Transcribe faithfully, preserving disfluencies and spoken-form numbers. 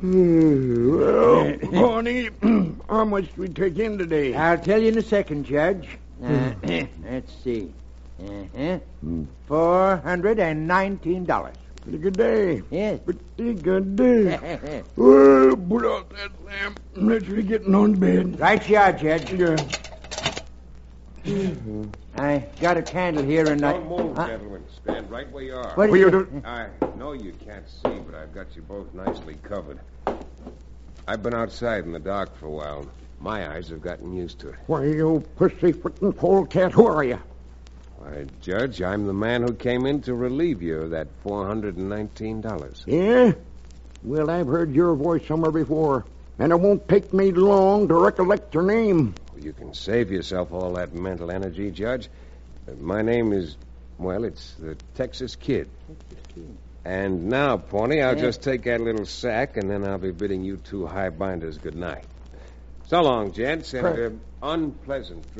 Well, Pawnee, how much do we take in today? I'll tell you in a second, Judge. Uh, let's see. Uh-huh. Four hundred and nineteen dollars. Pretty good day. Yes. Pretty good day. Well, put out that lamp. Let's be getting on bed. Right you are, Judge. Yeah. I got a candle here and I... Don't move, Huh? gentlemen. Stand right where you are. What Well, is you it? don't- I know you can't see, but I've got you both nicely covered. I've been outside in the dark for a while. My eyes have gotten used to it. Why, you pussyfooting polecat, who are you? Why, Judge, I'm the man who came in to relieve you of that four hundred nineteen dollars. Yeah? Well, I've heard your voice somewhere before, and it won't take me long to recollect your name. You can save yourself all that mental energy, Judge. Uh, My name is, well, it's the Texas Kid. And now, Pawnee, I'll Yeah. just take that little sack, and then I'll be bidding you two high binders good night. So long, gents, and Right. uh, unpleasant